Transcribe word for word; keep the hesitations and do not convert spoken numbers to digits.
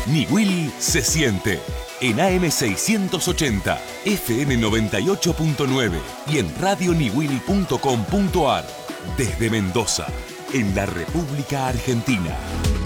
Ñiwil se siente. En A M seiscientos ochenta, F M noventa y ocho punto nueve y en radio ñiwil punto com punto ar. Desde Mendoza, en la República Argentina.